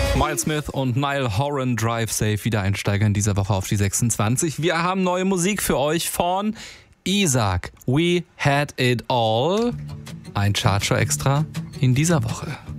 Miles Smith und Niall Horan, Drive Safe, Wiedereinsteiger in dieser Woche auf die 26. Wir haben neue Musik für euch von Isaac. We Had It All. Ein Chartshow extra in dieser Woche.